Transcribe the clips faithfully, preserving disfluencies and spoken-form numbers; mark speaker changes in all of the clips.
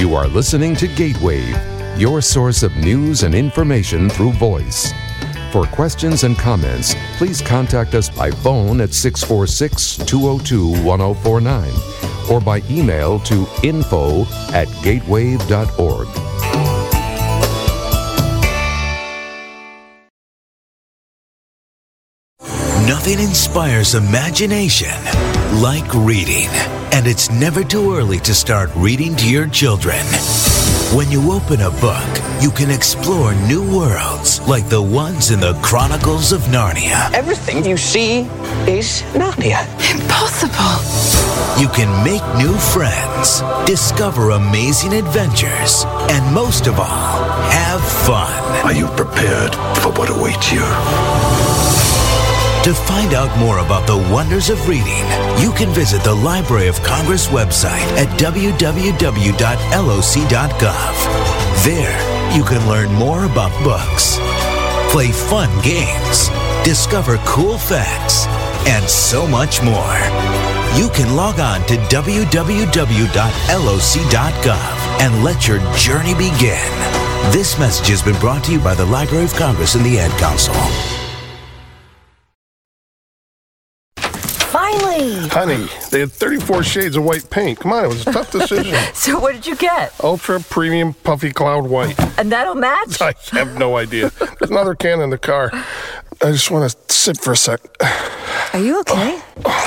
Speaker 1: You are listening to Gatewave, your source of news and information through voice. For questions and comments, please contact us by phone at six four six, two oh two, one oh four nine or by email to info at gatewave dot org.
Speaker 2: Nothing inspires imagination like reading. And it's never too early to start reading to your children. When you open a book, you can explore new worlds like the ones in the Chronicles of Narnia.
Speaker 3: Everything you see is Narnia.
Speaker 4: Impossible.
Speaker 2: You can make new friends, discover amazing adventures, and most of all, have fun.
Speaker 5: Are you prepared for what awaits you?
Speaker 2: To find out more about the wonders of reading, you can visit the Library of Congress website at w w w dot l o c dot gov. There, you can learn more about books, play fun games, discover cool facts, and so much more. You can log on to w w w dot l o c dot gov and let your journey begin. This message has been brought to you by the Library of Congress and the Ad Council.
Speaker 4: Finally!
Speaker 6: Honey, they had thirty-four shades of white paint. Come on, it was a tough decision.
Speaker 4: So what did you get?
Speaker 6: Ultra Premium Puffy Cloud White.
Speaker 4: And that'll match?
Speaker 6: I have no idea. There's another can in the car. I just want to sit for a sec.
Speaker 4: Are you okay?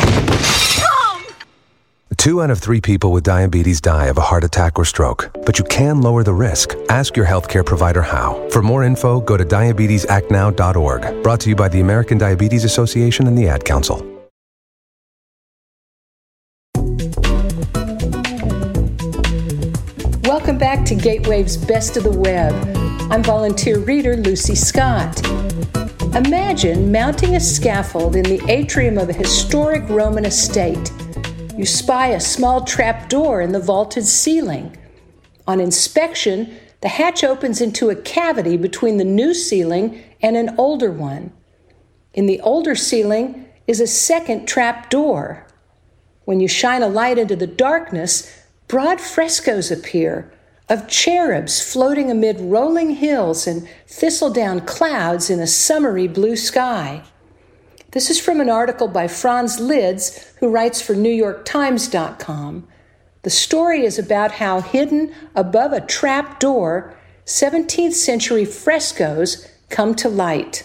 Speaker 7: Two out of three people with diabetes die of a heart attack or stroke, but you can lower the risk. Ask your healthcare provider how. For more info, go to diabetes act now dot org. Brought to you by the American Diabetes Association and the Ad Council.
Speaker 8: Welcome back to Gatewave's Best of the Web. I'm volunteer reader Lucy Scott. Imagine mounting a scaffold in the atrium of a historic Roman estate. You spy a small trap door in the vaulted ceiling. On inspection, the hatch opens into a cavity between the new ceiling and an older one. In the older ceiling is a second trap door. When you shine a light into the darkness, broad frescoes appear of cherubs floating amid rolling hills and thistledown clouds in a summery blue sky. This is from an article by Franz Lids, who writes for New York Times dot com. The story is about how hidden above a trap door, seventeenth century frescoes come to light.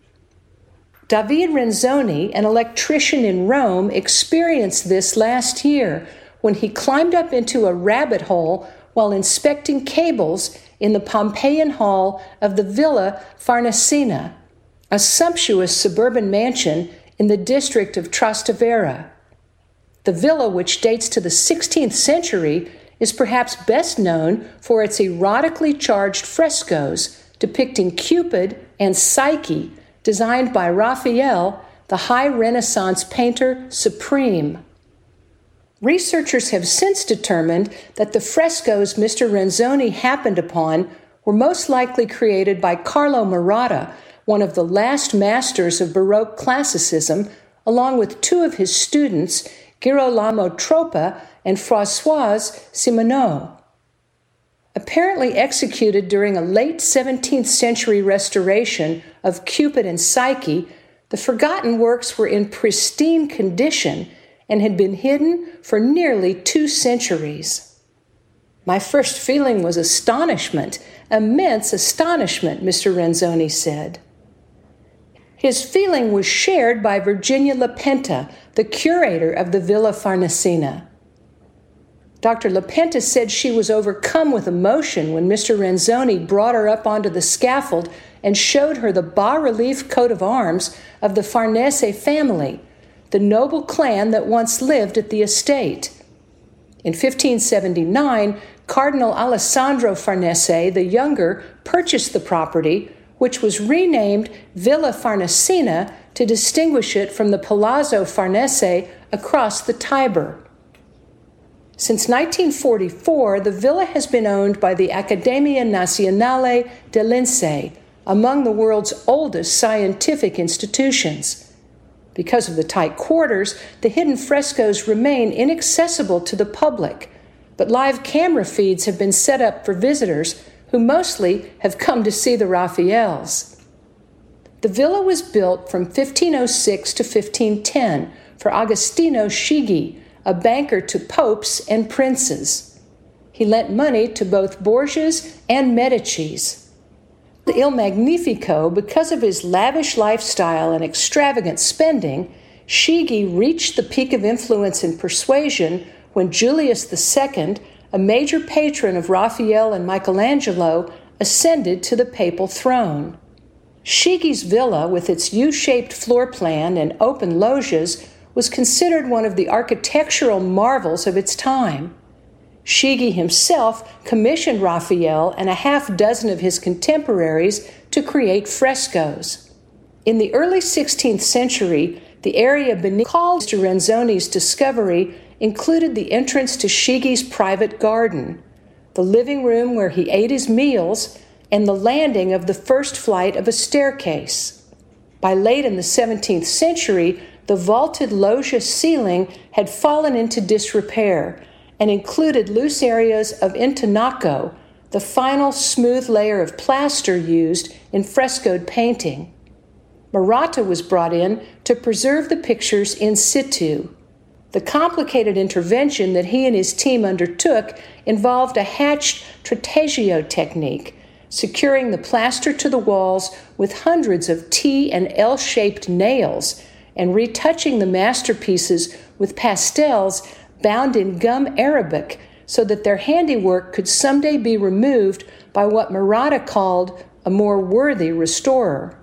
Speaker 8: David Renzoni, an electrician in Rome, experienced this last year when he climbed up into a rabbit hole while inspecting cables in the Pompeian hall of the Villa Farnesina, a sumptuous suburban mansion in the district of Trastevere. The villa, which dates to the sixteenth century, is perhaps best known for its erotically charged frescoes depicting Cupid and Psyche, designed by Raphael, the high Renaissance painter supreme. Researchers have since determined that the frescoes Mister Renzoni happened upon were most likely created by Carlo Maratta, one of the last masters of Baroque classicism, along with two of his students, Girolamo Troppa and Françoise Simoneau. Apparently executed during a late seventeenth century restoration of Cupid and Psyche, the forgotten works were in pristine condition and had been hidden for nearly two centuries. My first feeling was astonishment, immense astonishment, Mister Renzoni said. His feeling was shared by Virginia LaPenta, the curator of the Villa Farnesina. Doctor LaPenta said she was overcome with emotion when Mister Renzoni brought her up onto the scaffold and showed her the bas-relief coat of arms of the Farnese family, the noble clan that once lived at the estate. In fifteen seventy-nine, Cardinal Alessandro Farnese the Younger purchased the property, which was renamed Villa Farnesina to distinguish it from the Palazzo Farnese across the Tiber. Since nineteen forty-four, the villa has been owned by the Accademia Nazionale dei Lincei, among the world's oldest scientific institutions. Because of the tight quarters, the hidden frescoes remain inaccessible to the public, but live camera feeds have been set up for visitors who mostly have come to see the Raphaels. The villa was built from fifteen oh six to fifteen ten for Agostino Chigi, a banker to popes and princes. He lent money to both Borgias and Medicis. The Il Magnifico, because of his lavish lifestyle and extravagant spending, Chigi reached the peak of influence and persuasion when Julius the Second, a major patron of Raphael and Michelangelo, ascended to the papal throne. Chigi's villa, with its U-shaped floor plan and open loggias, was considered one of the architectural marvels of its time. Chigi himself commissioned Raphael and a half dozen of his contemporaries to create frescoes. In the early sixteenth century, the area beneath called Mister Renzoni's discovery included the entrance to Chigi's private garden, the living room where he ate his meals, and the landing of the first flight of a staircase. By late in the seventeenth century, the vaulted loggia ceiling had fallen into disrepair and included loose areas of intonaco, the final smooth layer of plaster used in frescoed painting. Murata was brought in to preserve the pictures in situ. The complicated intervention that he and his team undertook involved a hatched trategio technique, securing the plaster to the walls with hundreds of T and L-shaped nails, and retouching the masterpieces with pastels bound in gum arabic so that their handiwork could someday be removed by what Murata called a more worthy restorer.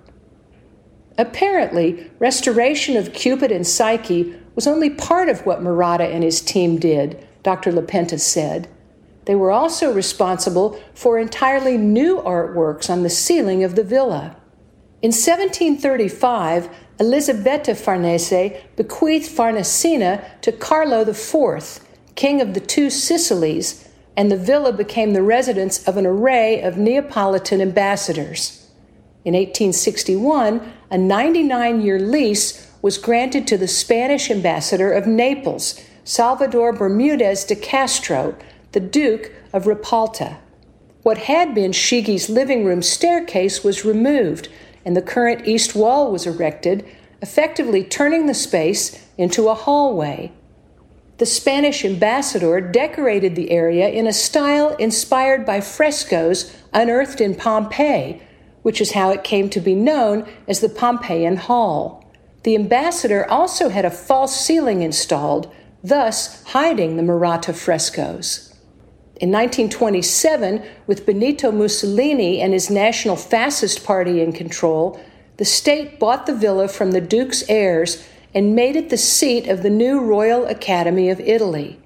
Speaker 8: Apparently, restoration of Cupid and Psyche was only part of what Murata and his team did, Doctor Lapenta said. They were also responsible for entirely new artworks on the ceiling of the villa. In seventeen thirty-five, Elisabetta Farnese bequeathed Farnesina to Carlo the Fourth, king of the Two Sicilies, and the villa became the residence of an array of Neapolitan ambassadors. In eighteen sixty-one, a ninety-nine-year lease was granted to the Spanish ambassador of Naples, Salvador Bermudez de Castro, the Duke of Ripalta. What had been Chigi's living room staircase was removed, and the current east wall was erected, effectively turning the space into a hallway. The Spanish ambassador decorated the area in a style inspired by frescoes unearthed in Pompeii, which is how it came to be known as the Pompeian Hall. The ambassador also had a false ceiling installed, thus hiding the Murata frescoes. In nineteen twenty-seven, with Benito Mussolini and his National Fascist Party in control, the state bought the villa from the Duke's heirs and made it the seat of the new Royal Academy of Italy.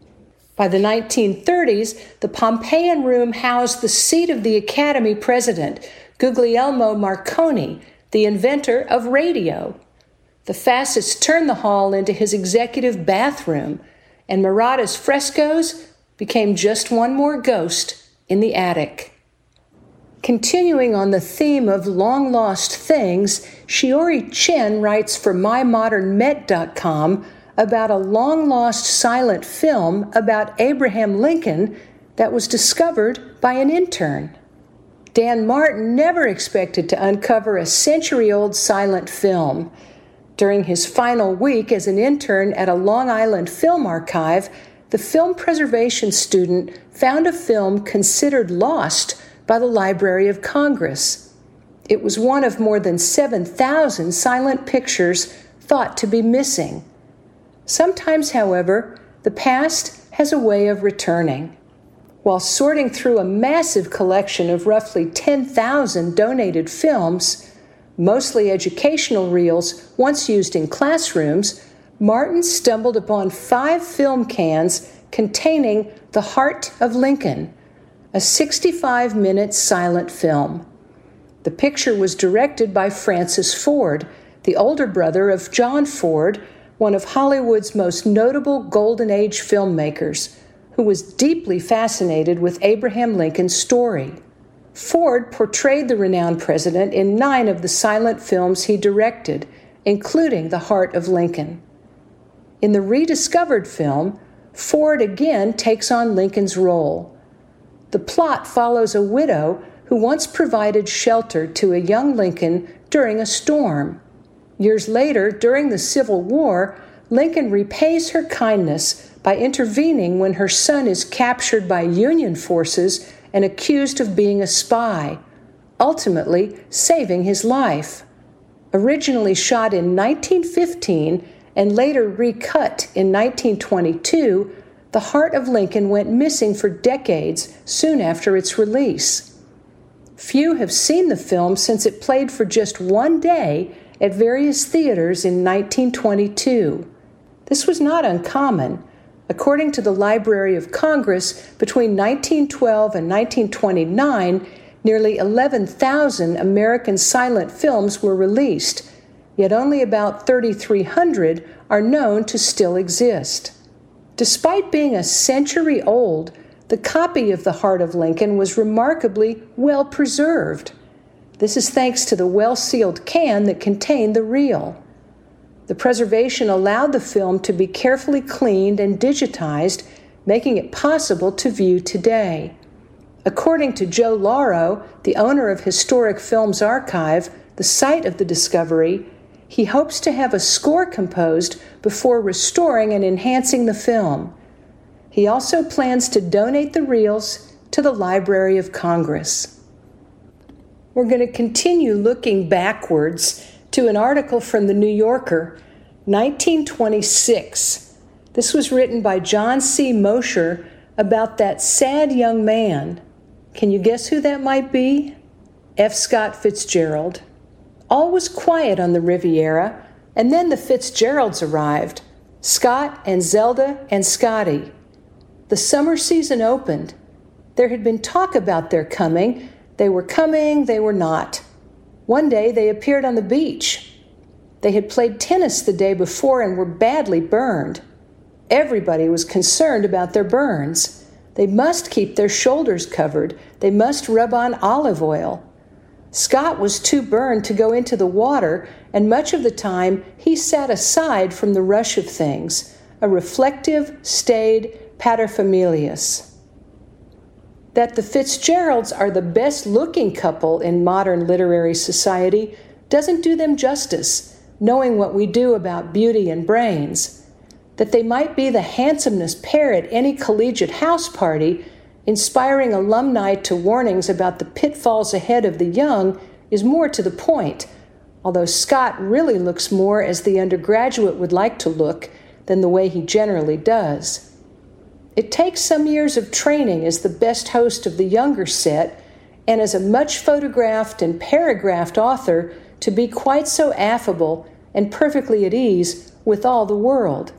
Speaker 8: By the nineteen thirties, the Pompeian Room housed the seat of the Academy president, Guglielmo Marconi, the inventor of radio. The fascists turned the hall into his executive bathroom, and Murata's frescoes became just one more ghost in the attic. Continuing on the theme of long-lost things, Shiori Chen writes for my modern met dot com about a long-lost silent film about Abraham Lincoln that was discovered by an intern. Dan Martin never expected to uncover a century-old silent film. During his final week as an intern at a Long Island film archive, the film preservation student found a film considered lost by the Library of Congress. It was one of more than seven thousand silent pictures thought to be missing. Sometimes, however, the past has a way of returning. While sorting through a massive collection of roughly ten thousand donated films, mostly educational reels once used in classrooms, Martin stumbled upon five film cans containing The Heart of Lincoln, a sixty-five minute silent film. The picture was directed by Francis Ford, the older brother of John Ford, one of Hollywood's most notable Golden Age filmmakers, who was deeply fascinated with Abraham Lincoln's story. Ford portrayed the renowned president in nine of the silent films he directed, including The Heart of Lincoln. In the rediscovered film, Ford again takes on Lincoln's role. The plot follows a widow who once provided shelter to a young Lincoln during a storm. Years later, during the Civil War, Lincoln repays her kindness by intervening when her son is captured by Union forces and accused of being a spy, ultimately saving his life. Originally shot in nineteen fifteen and later recut in nineteen twenty-two, The Heart of Lincoln went missing for decades soon after its release. Few have seen the film since it played for just one day at various theaters in nineteen twenty-two. This was not uncommon. According to the Library of Congress, between nineteen twelve and nineteen twenty-nine, nearly eleven thousand American silent films were released, yet only about thirty-three hundred are known to still exist. Despite being a century old, the copy of The Heart of Lincoln was remarkably well preserved. This is thanks to the well-sealed can that contained the reel. The preservation allowed the film to be carefully cleaned and digitized, making it possible to view today. According to Joe Lauro, the owner of Historic Films Archive, the site of the discovery, he hopes to have a score composed before restoring and enhancing the film. He also plans to donate the reels to the Library of Congress. We're going to continue looking backwards to an article from the New Yorker, nineteen twenty-six. This was written by John C. Mosher about that sad young man. Can you guess who that might be? F. Scott Fitzgerald. All was quiet on the Riviera, and then the Fitzgeralds arrived, Scott and Zelda and Scotty. The summer season opened. There had been talk about their coming. They were coming, they were not. One day they appeared on the beach. They had played tennis the day before and were badly burned. Everybody was concerned about their burns. They must keep their shoulders covered. They must rub on olive oil. Scott was too burned to go into the water, and much of the time he sat aside from the rush of things, a reflective, staid paterfamilias. That the Fitzgeralds are the best-looking couple in modern literary society doesn't do them justice, knowing what we do about beauty and brains. That they might be the handsomest pair at any collegiate house party, inspiring alumni to warnings about the pitfalls ahead of the young, is more to the point, although Scott really looks more as the undergraduate would like to look than the way he generally does. It takes some years of training as the best host of the younger set and as a much photographed and paragraphed author to be quite so affable and perfectly at ease with all the world.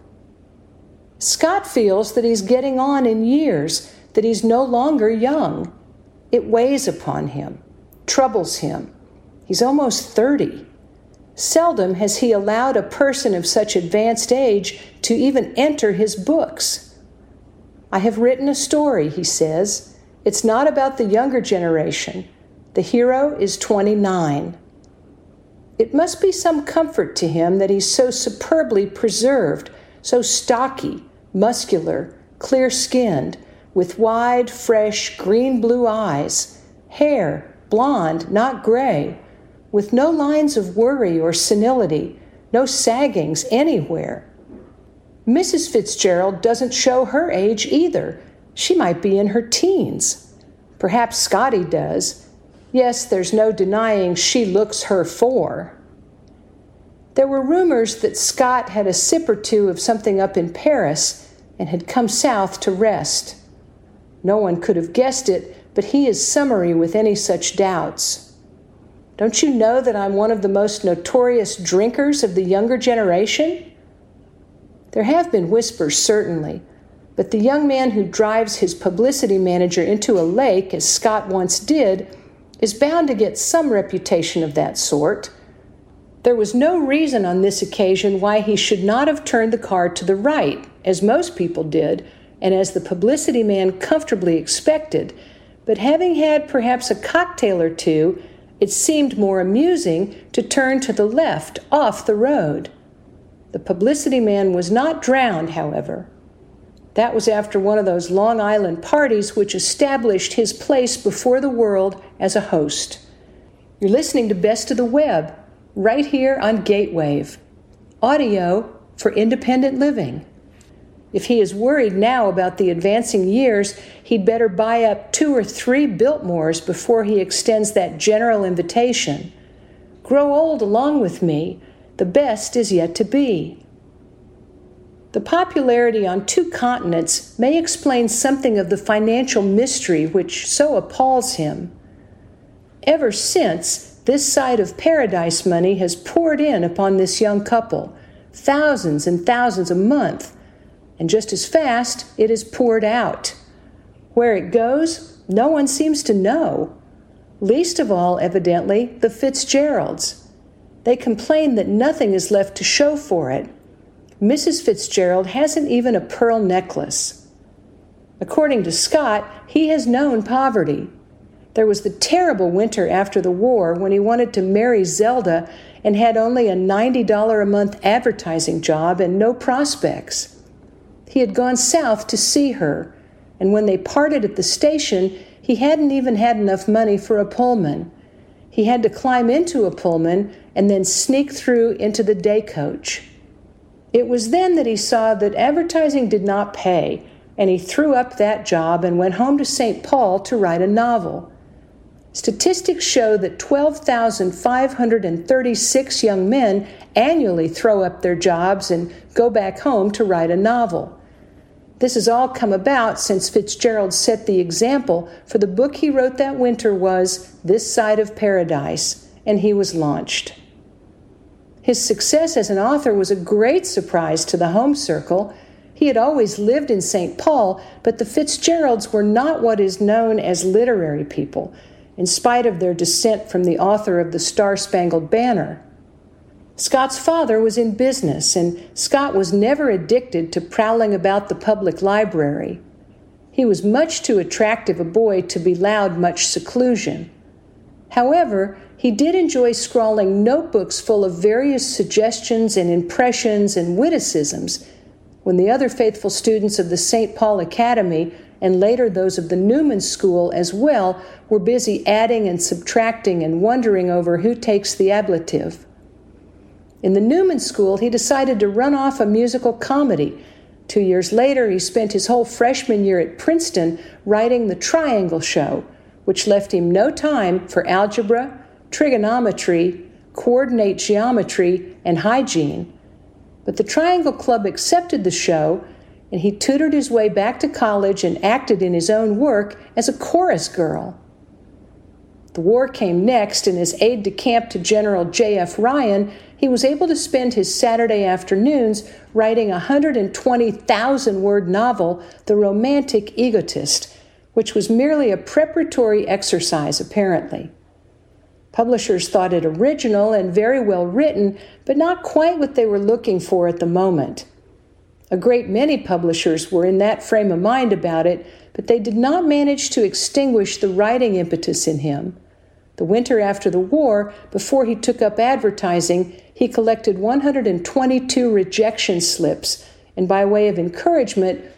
Speaker 8: Scott feels that he's getting on in years, that he's no longer young. It weighs upon him, troubles him. He's almost thirty. Seldom has he allowed a person of such advanced age to even enter his books. I have written a story, he says. It's not about the younger generation. The hero is twenty-nine. It must be some comfort to him that he's so superbly preserved, so stocky, muscular, clear-skinned, with wide, fresh, green-blue eyes, hair, blonde, not gray, with no lines of worry or senility, no saggings anywhere. Missus Fitzgerald doesn't show her age either. She might be in her teens. Perhaps Scotty does. Yes, there's no denying she looks her four. There were rumors that Scott had a sip or two of something up in Paris and had come south to rest. No one could have guessed it, but he is summary with any such doubts. Don't you know that I'm one of the most notorious drinkers of the younger generation? There have been whispers, certainly, but the young man who drives his publicity manager into a lake, as Scott once did, is bound to get some reputation of that sort. There was no reason on this occasion why he should not have turned the car to the right, as most people did, and as the publicity man comfortably expected, but having had perhaps a cocktail or two, it seemed more amusing to turn to the left off the road. The publicity man was not drowned, however. That was after one of those Long Island parties which established his place before the world as a host. You're listening to Best of the Web, right here on Gatewave. Audio for independent living. If he is worried now about the advancing years, he'd better buy up two or three Biltmores before he extends that general invitation. Grow old along with me. The best is yet to be. The popularity on two continents may explain something of the financial mystery which so appalls him. Ever since, this side of paradise money has poured in upon this young couple, thousands and thousands a month, and just as fast it is poured out. Where it goes, no one seems to know. Least of all, evidently, the Fitzgeralds. They complain that nothing is left to show for it. Missus Fitzgerald hasn't even a pearl necklace. According to Scott, he has known poverty. There was the terrible winter after the war when he wanted to marry Zelda and had only a ninety dollars a month advertising job and no prospects. He had gone south to see her, and when they parted at the station, he hadn't even had enough money for a Pullman. He had to climb into a Pullman and then sneak through into the day coach. It was then that he saw that advertising did not pay, and he threw up that job and went home to Saint Paul to write a novel. Statistics show that twelve thousand five hundred thirty-six young men annually throw up their jobs and go back home to write a novel. This has all come about since Fitzgerald set the example, for the book he wrote that winter was This Side of Paradise, and he was launched. His success as an author was a great surprise to the home circle. He had always lived in Saint Paul, but the Fitzgeralds were not what is known as literary people, in spite of their descent from the author of the Star-Spangled Banner. Scott's father was in business, and Scott was never addicted to prowling about the public library. He was much too attractive a boy to be allowed much seclusion. However, he did enjoy scrawling notebooks full of various suggestions and impressions and witticisms when the other faithful students of the Saint Paul Academy, and later those of the Newman School as well, were busy adding and subtracting and wondering over who takes the ablative. In the Newman School, he decided to run off a musical comedy. Two years later, he spent his whole freshman year at Princeton writing The Triangle Show, which left him no time for algebra, trigonometry, coordinate geometry, and hygiene. But the Triangle Club accepted the show, and he tutored his way back to college and acted in his own work as a chorus girl. The war came next, and as aide-de-camp to General J F Ryan, he was able to spend his Saturday afternoons writing a one hundred twenty thousand word novel, The Romantic Egotist, which was merely a preparatory exercise, apparently. Publishers thought it original and very well written, but not quite what they were looking for at the moment. A great many publishers were in that frame of mind about it, but they did not manage to extinguish the writing impetus in him. The winter after the war, before he took up advertising, he collected one hundred twenty-two rejection slips, and by way of encouragement,